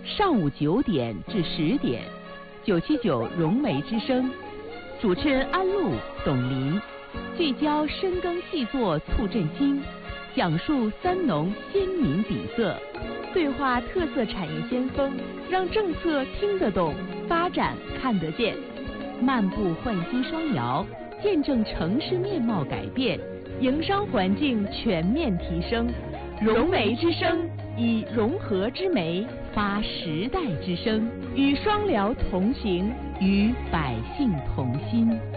上午9点至10点，979融媒之声，主持人安陆、董林，聚焦深耕细作促振兴，讲述三农先民底色，对话特色产业先锋，让政策听得懂，发展看得见，漫步焕新双摇，见证城市面貌改变，营商环境全面提升。融媒之声，以融合之媒发时代之声，与双辽同行，与百姓同心。